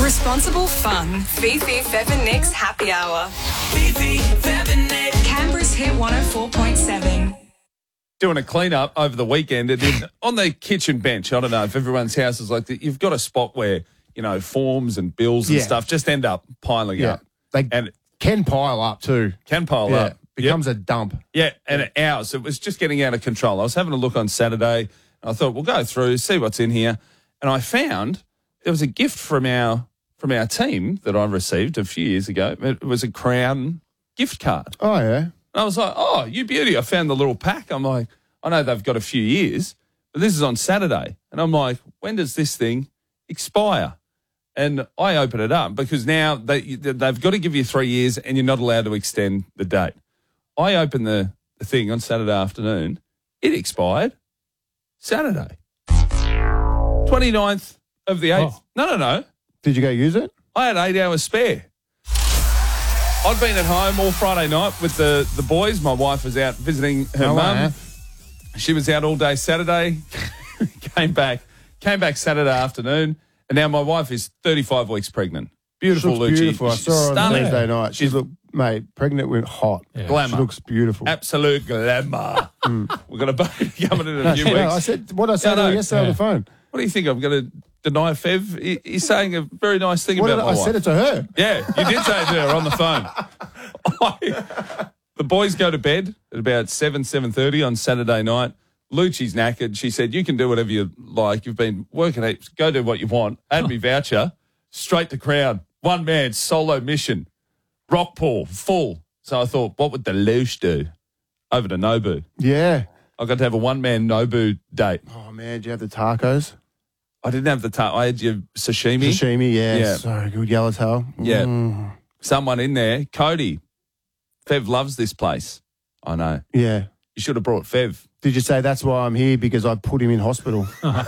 Responsible fun. Fifi, Fev and Nick's Happy Hour. Fifi, Fev and Nick. Canberra's Hit 104.7. Doing a clean-up over the weekend and on the kitchen bench, I don't know if everyone's house is like that, you've got a spot where, you know, forms and bills and stuff just end up piling up. They can pile up too. Can pile up. Becomes a dump. Yeah, and ours, it was just getting out of control. I was having a look on Saturday, and I thought, we'll go through, see what's in here. And I found there was a gift from our team that I received a few years ago. It was a Crown gift card. Oh, yeah. And I was like, oh, you beauty. I found the little pack. I'm like, I know they've got a few years, but this is on Saturday. And I'm like, when does this thing expire? And I open it up because now they've got to give you 3 years and you're not allowed to extend the date. I opened the thing on Saturday afternoon. It expired Saturday. 29th of the 8th. Oh. No. Did you go use it? I had 8 hours spare. I'd been at home all Friday night with the boys. My wife was out visiting her mum. Wow. She was out all day Saturday. came back Saturday afternoon, and now my wife is 35 weeks pregnant. Beautiful, She looks Lucci. beautiful. I saw her on Stunning. Thursday night. She looked, mate, pregnant with hot. Yeah. Glamour. She looks beautiful. Absolute glamour. We've got a baby coming in a few No, weeks. I said what I said to her yesterday on the phone. What do you think? I'm going to deny Fev? He's saying a very nice thing What about did my I said wife. it to her. Yeah, you did say it to her on the phone. The boys go to bed at about 7:30 on Saturday night. Lucci's knackered. She said, you can do whatever you like. You've been working heaps. Go do what you want. Add me voucher. Straight to Crown. One man, solo mission. Rockpool, full. So I thought, what would the Lush do? Over to Nobu. Yeah. I got to have a one-man Nobu date. Oh, man, do you have the tacos? I didn't have the I had your sashimi. Sashimi, yeah. Yeah. So good. Yellowtail. Yeah. Mm. Someone in there. Cody. Fev loves this place. I know. Yeah. You should have brought Fev. Did you say that's why I'm here? Because I put him in hospital.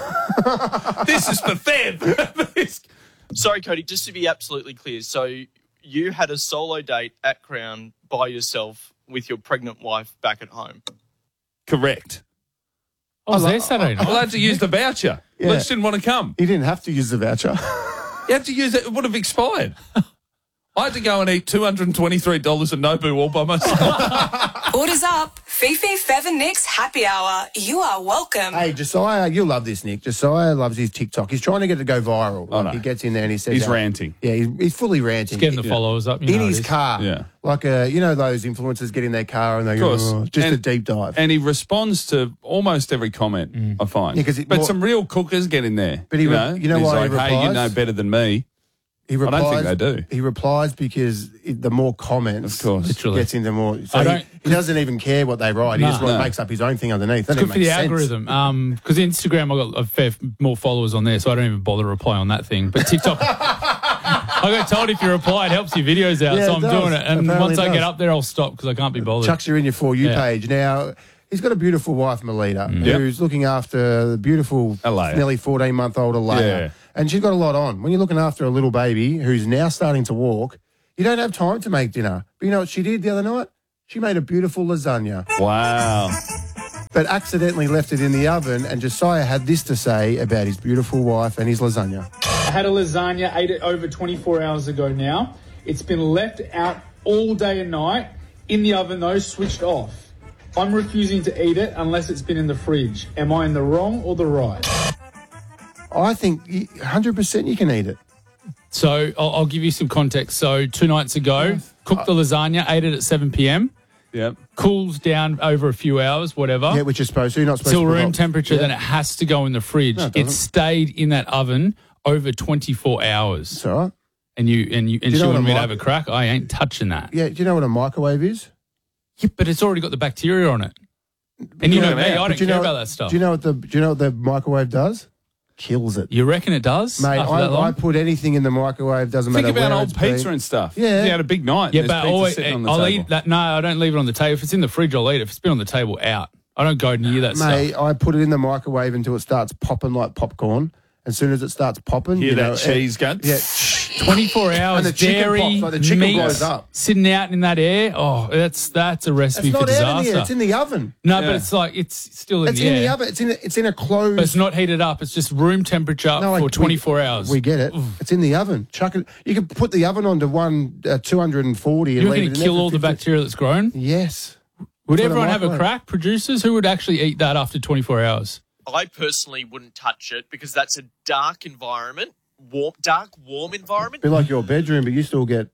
This is for Fev. Sorry, Cody, just to be absolutely clear. So you had a solo date at Crown by yourself with your pregnant wife back at home. Correct. I was there Saturday I'm night. allowed to use the voucher. Yeah. Lex didn't want to come. He didn't have to use the voucher. You had to use it. It would have expired. I had to go and eat $223 at Nobu all by myself. Orders up. Fifi, Fev and Nick's Happy Hour. You are welcome. Hey, Josiah, you'll love this, Nick. Josiah loves his TikTok. He's trying to get it to go viral. I know. He gets in there and he says... He's ranting. Yeah, he's fully ranting. Getting the followers up. You in know his it is. car. Yeah. Like, you know those influencers get in their car and they go, course. oh, just a And- deep dive. And he responds to almost every comment, I find. Yeah, 'cause but some real cookers get in there. But he you re- know, you know He's why he like, hey, you replies? know better than me. He replies, don't think they do. He replies because the more comments, Of course. Literally. gets into more. So I don't- he doesn't even care what they write. He No. just No. makes up his own thing underneath. That It's good for makes the sense. algorithm. Because Instagram, I've got a fair more followers on there, so I don't even bother to reply on that thing. But TikTok, I got told if you reply, it helps your videos out, Yeah, so it I'm does. doing it. And Apparently once it I get does. up there, I'll stop because I can't be bothered. Chucks you in your For You Yeah. page. Now, he's got a beautiful wife, Melita, Yep. who's looking after the beautiful Alea. nearly 14-month-old Alea. Yeah. And she's got a lot on. When you're looking after a little baby who's now starting to walk, you don't have time to make dinner. But you know what she did the other night? She made a beautiful lasagna, Wow. but accidentally left it in the oven, and Josiah had this to say about his beautiful wife and his lasagna. I had a lasagna, ate it over 24 hours ago now. It's been left out all day and night. In the oven though, switched off. I'm refusing to eat it unless it's been in the fridge. Am I in the wrong or the right? I think 100% you can eat it. So I'll give you some context. So 2 nights ago, cooked the lasagna, ate it at 7 p.m., Yep. cools down over a few hours, whatever. Yeah, which you're supposed to. You're not supposed Till to. put room hot- temperature, Yeah. then it has to go in the fridge. No, it It doesn't. stayed in that oven over 24 hours. It's all right. And she know what wanted a me to mic- have a crack. I ain't touching that. Yeah, do you know what a microwave is? Yeah, but it's already got the bacteria on it. And you know me, I But don't do you care know about what- that stuff. Do you know what the microwave does? Kills it. You reckon it does? Mate, after that long? I put anything in the microwave, doesn't Think matter about where old it's been. pizza and stuff. Yeah. You had a big night. Yeah, and but there's pizza always, sitting on the I'll table. eat that. No, I don't leave it on the table. If it's in the fridge, I'll eat it. If it's been on the table, out. I don't go near that Mate, stuff. I put it in the microwave until it starts popping like popcorn. As soon as it starts popping, Hear you that know, cheese gun? Yeah, 24 hours, And the chicken dairy, pops, like the chicken meat, blows up. sitting out in that air. Oh, that's a recipe It's for not out in the disaster. air. It's in the oven. No, Yeah. but it's like it's still in It's the in air. the oven. It's in a closed. But it's not heated up. It's just room temperature No, like, for 24 hours. We get it. It's in the oven. Chuck it. You can put the oven on to 240 and You're leave going it to in kill there for all the 50. bacteria that's grown? Yes. Would That's what everyone I have a like. crack? Producers? Who would actually eat that after 24 hours? I personally wouldn't touch it because that's a dark environment, warm environment. Be like your bedroom, but you still get.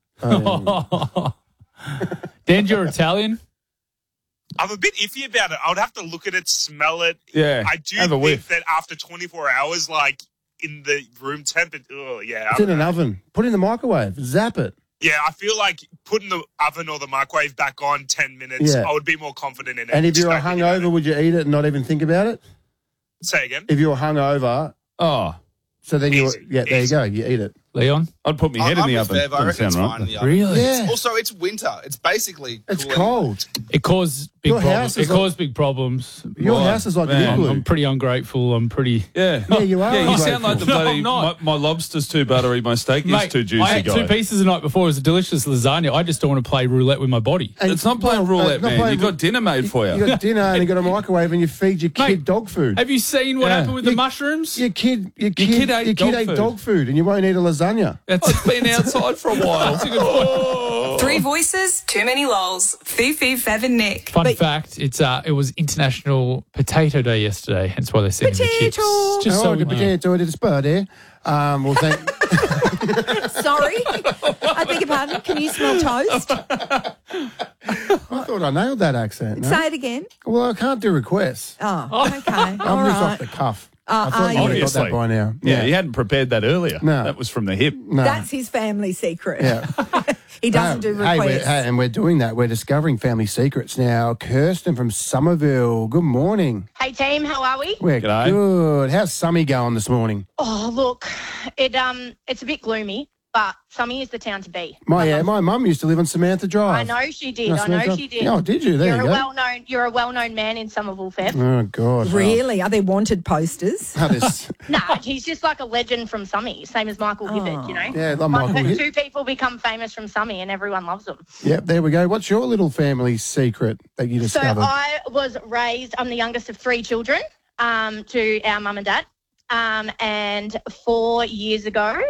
Dan, you're Italian? I'm a bit iffy about it. I would have to look at it, smell it. Yeah, I do have a think whiff. that after 24 hours, like in the room temperature, yeah. It's in an oven. Put it in the microwave. Zap it. Yeah, I feel like putting the oven or the microwave back on 10 minutes, Yeah. I would be more confident in it. And if Just you're don't think about hungover, it. would you eat it and not even think about it? Say again. If you're hungover, Oh, so then Easy, there you easy. go. You eat it. Leon? I'd put my head in I'm the with oven. Bev. I Doesn't reckon it's sound fine right. in the oven. Really? Yeah. Also, it's winter. It's basically It's cooling. cold. It caused big Your house problems. is It caused big problems. Your Why? house is like an Man, igloo. I'm pretty ungrateful. I'm pretty... Yeah. Yeah, you are. Yeah, you sound like the No, bloody, I'm not. my lobster's too buttery, my steak is Mate, too juicy, I ate guy. 2 pieces the night before. It was a delicious lasagna. I just don't want to play roulette with my body. And It's not playing roulette, not man. playing You've got dinner made for You you. got dinner and you got a microwave and you feed your kid Mate, dog food. Have you seen what Yeah. happened with the mushrooms? Your kid kid ate dog food. dog food and you won't eat a lasagna. It's been outside for a while. Three voices, too many lols. Fifi, Fev and Nick. Fun fact, it was International Potato Day yesterday, hence why they're sending the chips. Just so the we know. potato, it's birdie. Well, thank. Sorry. I beg your pardon. Can you smell toast? I thought I nailed that accent. No? Say it again. Well, I can't do requests. Oh, okay. I'm All just right. off the cuff. I thought you would have got Obviously. that by now. Yeah, he hadn't prepared that earlier. No. That was from the hip. No. That's his family secret. Yeah. He doesn't do requests. And we're doing that. We're discovering family secrets now. Kirsten from Somerville. Good morning. Hey team, how are we? We're G'day. good. How's Summy going this morning? Oh, look, it's a bit gloomy, but Summy is the town to be. My mum used to live on Samantha Drive. I know she did. No, I know Samantha- she did. Oh, did you? There You're you a go. You're a well-known man in Somerville, Fev. Oh, God. Really? Are there wanted posters? Oh, this, Nah, he's just like a legend from Summy, same as Michael Hibbert, you know? yeah, like Michael Like, Hibbert. two people become famous from Summy and everyone loves them. Yep, there we go. What's your little family secret that you So discovered? I was raised, I'm the youngest of 3 children to our mum and dad. And 4 years ago,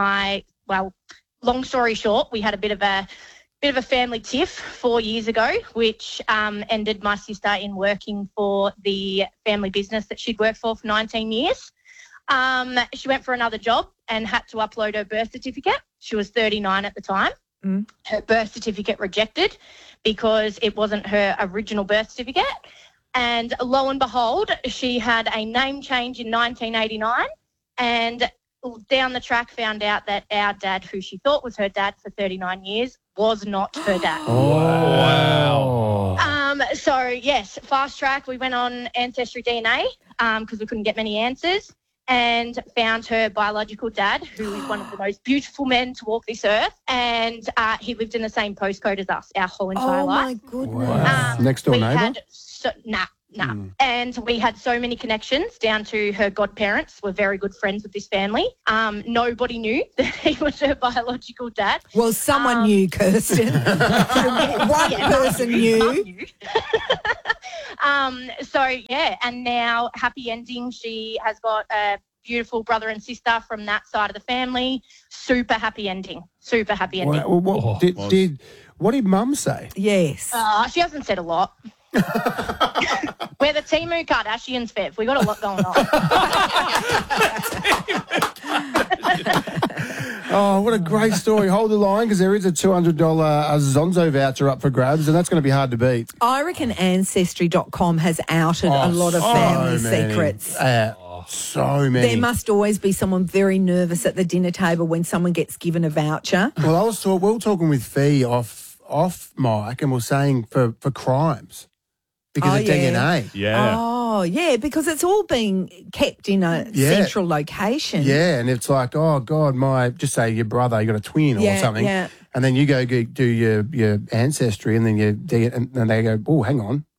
long story short, we had a bit of a family tiff 4 years ago, which ended my sister in working for the family business that she'd worked for 19 years. She went for another job and had to upload her birth certificate. She was 39 at the time. Her birth certificate rejected because it wasn't her original birth certificate. And lo and behold, she had a name change in 1989 and down the track found out that our dad, who she thought was her dad for 39 years, was not her dad. Wow. So, yes, fast track, we went on Ancestry DNA because we couldn't get many answers and found her biological dad, who is one of the most beautiful men to walk this earth. And he lived in the same postcode as us our whole entire Oh, life. my goodness. Next door we neighbour? had nah. And we had so many connections down to her godparents were very good friends with this family. Nobody knew that he was her biological dad. Well, someone knew, Kirsten. One person knew. And now happy ending. She has got a beautiful brother and sister from that side of the family. Super happy ending. Super happy ending. Well, what did Mum say? Yes. She hasn't said a lot. We're the Timu Kardashians, Fev. We got a lot going on. Oh, what a great story. Hold the line because there is a $200 Zonzo voucher up for grabs and that's going to be hard to beat. I reckon Ancestry.com has outed a lot of family secrets. So many. There must always be someone very nervous at the dinner table when someone gets given a voucher. Well, we were talking with Fee off mic and we're saying for crimes because of DNA. Yeah. Oh, yeah, because it's all being kept in a central location. Yeah, and it's like, oh, God, just say your brother, you got a twin or something. Yeah. And then you go do your ancestry and then you dig it and then they go, oh, hang on.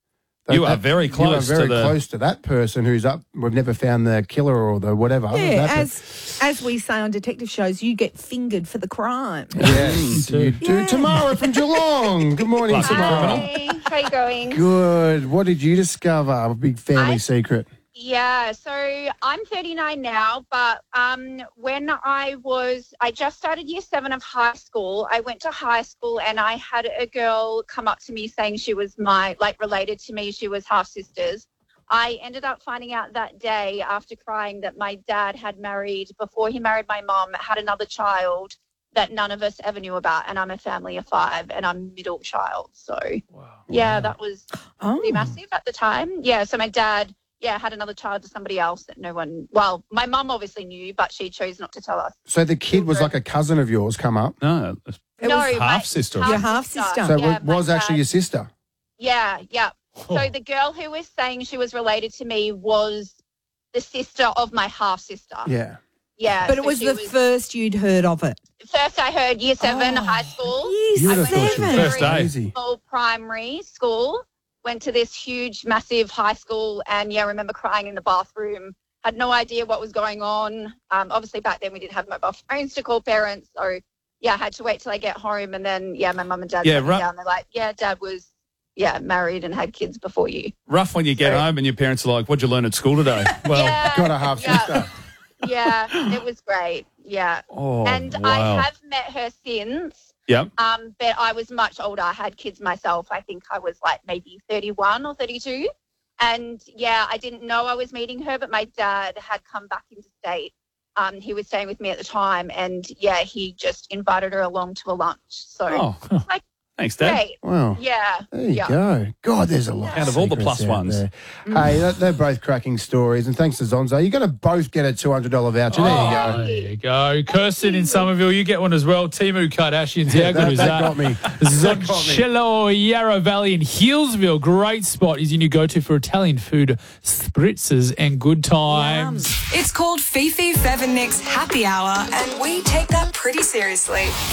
You are very close You are very to the- close to that person who's up. We've never found the killer or the whatever. Yeah, That- as we say on detective shows, you get fingered for the crime. Yes, you do. Tamara from Geelong. Good morning, Classic Tamara. Hey, how you going? Good. What did you discover? A big family secret. Yeah, so I'm 39 now, but when I just started year 7 of high school. I went to high school and I had a girl come up to me saying she was related to me. She was half sisters. I ended up finding out that day after crying that my dad had married, before he married my mom, had another child that none of us ever knew about. And I'm a family of 5 and I'm middle child. So, yeah, that was pretty massive at the time. Yeah, so my dad... had another child to somebody else that no one... Well, my mum obviously knew, but she chose not to tell us. So the kid was like a cousin of yours come up? No, It was half-sister. Your half-sister. So Yeah, it was my actually dad- your sister? Yeah. So the girl who was saying she was related to me was the sister of my half-sister. Yeah. Yeah. But it so was she the first you'd heard of it. First I heard year 7 high school. You would I have thought she was went to a First day. very crazy. small primary school. Went to this huge, massive high school and, I remember crying in the bathroom. Had no idea what was going on. Obviously, back then we didn't have mobile phones to call parents. So, I had to wait till I get home. And then, my mum and dad sat me down. They're like, Dad was, married and had kids before you. Rough when you get home and your parents are like, what'd you learn at school today? Well, got a half-sister. Yeah, it was great. Yeah. Oh, and wow. I have met her since. Yeah. But I was much older. I had kids myself. I think I was like maybe 31 or 32. And I didn't know I was meeting her, but my dad had come back into state. He was staying with me at the time and he just invited her along to a lunch. So it's like, thanks, Dad. great. Wow. Yeah. There you go. God, there's a lot Out of all the secrets plus out ones. there. Hey, they're both cracking stories. And thanks to Zonzo, you're going to both get a $200 voucher. There you go. There you go. Kirsten in Somerville, you get one as well. Timu Kardashians, how good is that? got me. Zoncello, Yarra Valley in Hillsville, great spot. Is your new go-to for Italian food, spritzes and good times. It's called Fifi Fev and Nick's Happy Hour, and we take that pretty seriously.